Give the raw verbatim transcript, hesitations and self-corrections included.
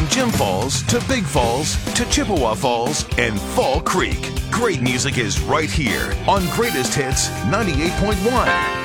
From Jim Falls to Big Falls to Chippewa Falls and Fall Creek, great music is right here on Greatest Hits ninety-eight point one.